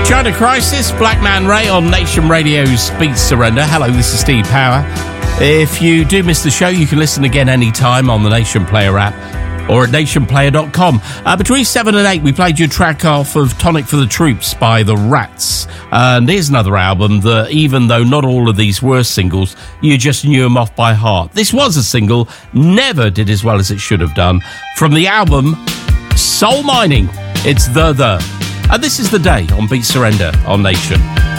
China Crisis, Black Man Ray on Nation Radio's Beat Surrender. Hello, this is Steve Power. If you do miss the show, you can listen again anytime on the Nation Player app or at nationplayer.com. Between 7 and 8, we played you a track off of Tonic for the Troops by The Rats. And here's another album that, even though not all of these were singles, you just knew them off by heart. This was a single, never did as well as it should have done. From the album Soul Mining, it's The. And this is The Day on Beat Surrender on Nation.